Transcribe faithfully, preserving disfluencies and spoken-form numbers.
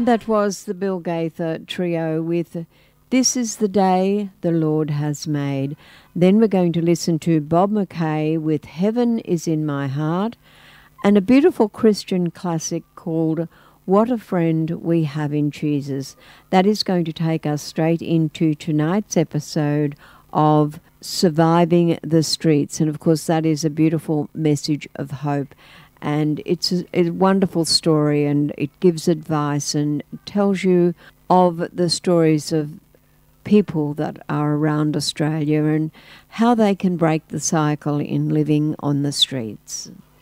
And that was the Bill Gaither Trio with This Is the Day the Lord Has Made. Then we're going to listen to Bob McKay with Heaven Is in My Heart, and a beautiful Christian classic called What a Friend We Have in Jesus. That is going to take us straight into tonight's episode of Surviving the Streets. And of course, that is a beautiful message of hope. And it's a, a wonderful story, and it gives advice and tells you of the stories of people that are around Australia and how they can break the cycle in living on the streets.